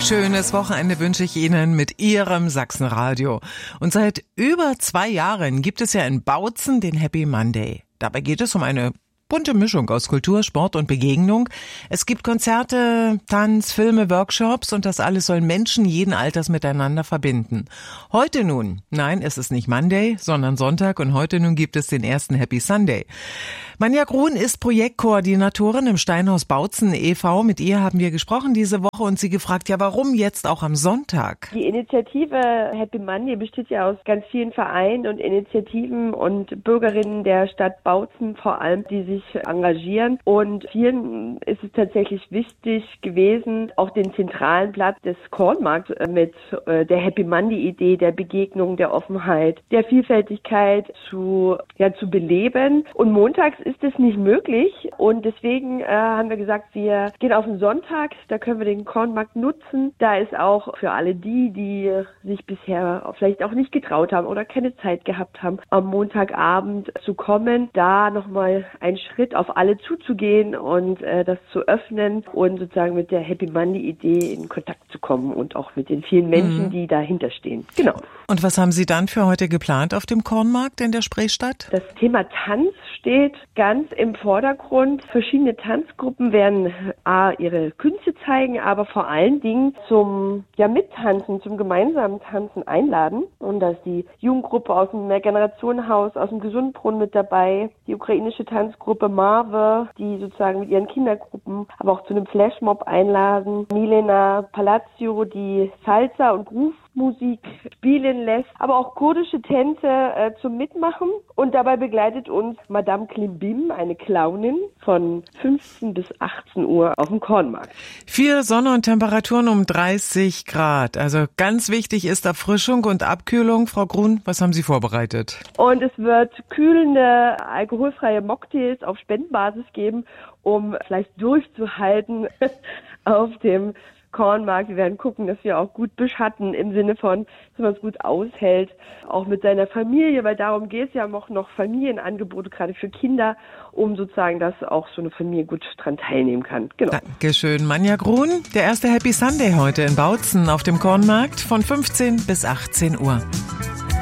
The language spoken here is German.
Schönes Wochenende wünsche ich Ihnen mit Ihrem Sachsenradio. Und seit über 2 Jahren gibt es ja in Bautzen den Happy Monday. Dabei geht es um eine bunte Mischung aus Kultur, Sport und Begegnung. Es gibt Konzerte, Tanz, Filme, Workshops und das alles soll Menschen jeden Alters miteinander verbinden. Heute nun, nein, es ist nicht Monday, sondern Sonntag und heute nun gibt es den ersten Happy Sunday. Manja Grun ist Projektkoordinatorin im Steinhaus Bautzen e.V. Mit ihr haben wir gesprochen diese Woche und sie gefragt, ja warum jetzt auch am Sonntag? Die Initiative Happy Monday besteht ja aus ganz vielen Vereinen und Initiativen und Bürgerinnen der Stadt Bautzen vor allem, die sich engagieren. Und vielen ist es tatsächlich wichtig gewesen, auch den zentralen Platz des Kornmarkts mit der Happy Monday Idee, der Begegnung, der Offenheit, der Vielfältigkeit zu beleben. Und montags ist es nicht möglich und deswegen haben wir gesagt, wir gehen auf den Sonntag, da können wir den Kornmarkt nutzen. Da ist auch für alle die sich bisher vielleicht auch nicht getraut haben oder keine Zeit gehabt haben, am Montagabend zu kommen, da nochmal einen Schritt auf alle zuzugehen und das zu öffnen und sozusagen mit der Happy Monday Idee in Kontakt zu kommen und auch mit den vielen Menschen, die dahinter stehen. Genau. Und was haben Sie dann für heute geplant auf dem Kornmarkt in der Spreestadt? Das Thema Tanz steht ganz im Vordergrund. Verschiedene Tanzgruppen werden ihre Künste zeigen, aber vor allen Dingen zum Mittanzen, zum gemeinsamen Tanzen einladen. Und da ist die Jugendgruppe aus dem Mehrgenerationenhaus, aus dem Gesundbrunnen mit dabei, die ukrainische Tanzgruppe Marve, die sozusagen mit ihren Kindergruppen aber auch zu einem Flashmob einladen. Milena Palacio, die Salsa und Groove-Musik spielen lässt, aber auch kurdische Tänze zum Mitmachen. Und dabei begleitet uns Madame Klimbim, eine Clownin, von 15 bis 18 Uhr auf dem Kornmarkt. Viel Sonne und Temperaturen um 30 Grad. Also ganz wichtig ist Erfrischung und Abkühlung. Frau Grun, was haben Sie vorbereitet? Und es wird kühlende, alkoholfreie Mocktails auf Spendenbasis geben, um vielleicht durchzuhalten auf dem Kornmarkt. Wir werden gucken, dass wir auch gut beschatten im Sinne von, dass man es gut aushält, auch mit seiner Familie, weil darum geht es ja noch Familienangebote, gerade für Kinder, um sozusagen, dass auch so eine Familie gut dran teilnehmen kann. Genau. Dankeschön, Manja Grun. Der erste Happy Sunday heute in Bautzen auf dem Kornmarkt von 15 bis 18 Uhr.